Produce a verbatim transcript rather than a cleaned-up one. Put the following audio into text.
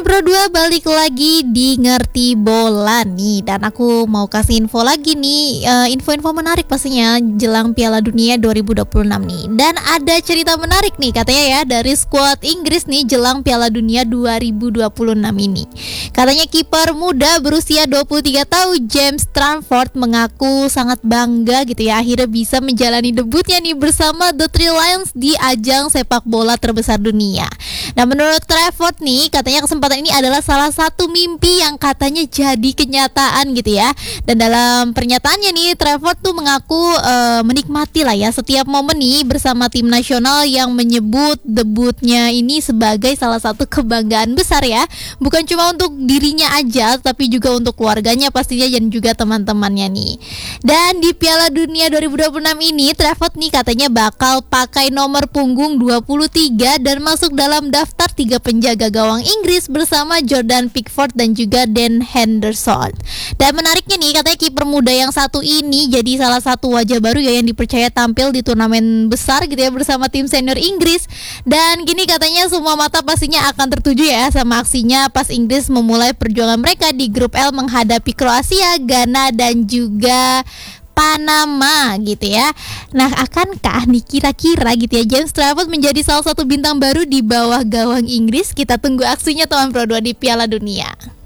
teman Pro dua, balik lagi di Ngerti Bola nih. Dan aku mau kasih info lagi nih, uh, info-info menarik pastinya jelang Piala Dunia dua ribu dua puluh enam nih. Dan ada cerita menarik nih katanya ya dari skuad Inggris nih jelang Piala Dunia dua ribu dua puluh enam ini. Katanya kiper muda berusia dua puluh tiga tahun James Trafford mengaku sangat bangga gitu ya, akhirnya bisa menjalani debutnya nih bersama The Three Lions di ajang sepak bola terbesar dunia. Nah, menurut Trafford nih, katanya kesempatan ini adalah salah satu mimpi yang katanya jadi kenyataan gitu ya. Dan dalam pernyataannya nih, Trafford tuh mengaku uh, menikmati lah ya setiap momen nih bersama tim nasional, yang menyebut debutnya ini sebagai salah satu kebanggaan besar ya. Bukan cuma untuk dirinya aja, tapi juga untuk keluarganya pastinya dan juga teman-temannya nih. Dan di Piala Dunia dua ribu dua puluh enam ini, Trafford nih katanya bakal pakai nomor punggung dua puluh tiga dan masuk dalam daftar tiga penjaga gawang Inggris bersama Jordan Pickford dan juga Dan Henderson. Dan menariknya nih, katanya kiper muda yang satu ini jadi salah satu wajah baru ya yang dipercaya tampil di turnamen besar gitu ya bersama tim senior Inggris. Dan gini katanya semua mata pastinya akan tertuju ya sama aksinya pas Inggris memulai perjuangan mereka di grup L menghadapi Kroasia, Ghana dan juga Panama gitu ya. Nah, akankah nih kira-kira gitu ya James Trafford menjadi salah satu bintang baru di bawah gawang Inggris? Kita tunggu aksinya teman Pro dua di Piala Dunia.